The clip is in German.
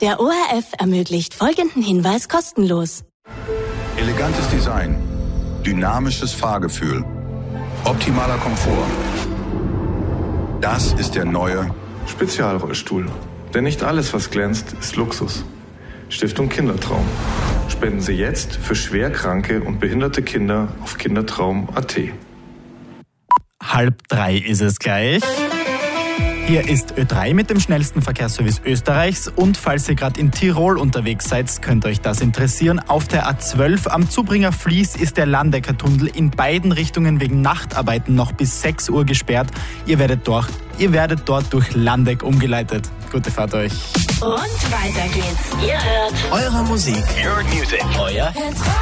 Der ORF ermöglicht folgenden Hinweis kostenlos. Elegantes Design, dynamisches Fahrgefühl, optimaler Komfort. Das ist der neue Spezialrollstuhl. Denn nicht alles, was glänzt, ist Luxus. Stiftung Kindertraum. Spenden Sie jetzt für schwerkranke und behinderte Kinder auf kindertraum.at. 2:30 ist es gleich. Hier ist Ö3 mit dem schnellsten Verkehrsservice Österreichs und falls ihr gerade in Tirol unterwegs seid, könnte euch das interessieren. Auf der A12 am Zubringer Fließ ist der Landecker-Tunnel in beiden Richtungen wegen Nachtarbeiten noch bis 6 Uhr gesperrt. Ihr werdet dort durch Landeck umgeleitet. Gute Fahrt euch. Und weiter geht's. Ihr hört Eure Musik. Your music. Euer